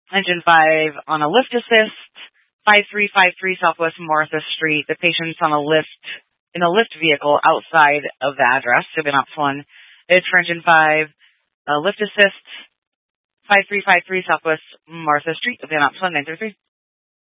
Engine 5 on a lift assist, 5353 Southwest Martha Street. The patient's on a lift, in a lift vehicle outside of the address, so ops 1. It's for Engine 5, lift assist, 5353 Southwest Martha Street, ops 1, 933.